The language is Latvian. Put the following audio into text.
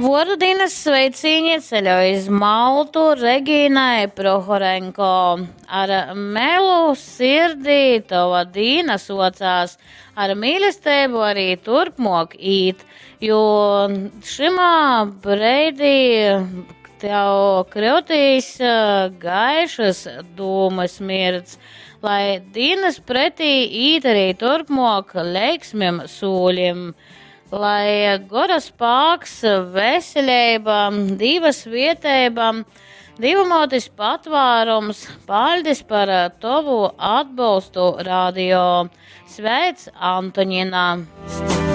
Vorudīnas sveicīņi ceļoja uz Maltu Regīnai Prohorenko. Ar melu sirdī tova Dīna socās, ar mīlestību arī turpmok īt, jo šimā breidī tev krotīs gaišas dūmas mirds, lai Dīnas pretī īt arī turpmok leiksmiem sūļiem. Lai goras spāks, veseļība, divas vietēba, divamotis patvārums, paļdis par tavu atbalstu radio. Sveic, Antoņina!